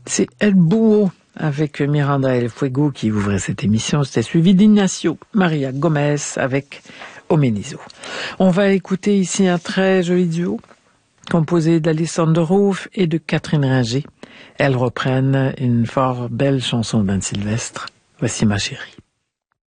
C'est El Búho avec Miranda El Fuego qui ouvrait cette émission. C'était suivi d'Ignacio Maria Gomez avec Omenizo. On va écouter ici un très joli duo composé d'Alessandro Rouf et de Catherine Ringer. Elles reprennent une fort belle chanson d'Anne Sylvestre. Voici ma chérie.